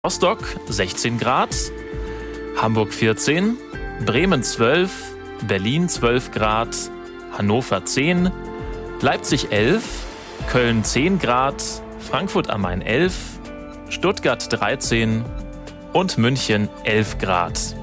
Rostock 16 Grad, Hamburg 14, Bremen 12, Berlin 12 Grad, Hannover 10, Leipzig 11, Köln 10 Grad, Frankfurt am Main 11, Stuttgart 13 und München 11 Grad.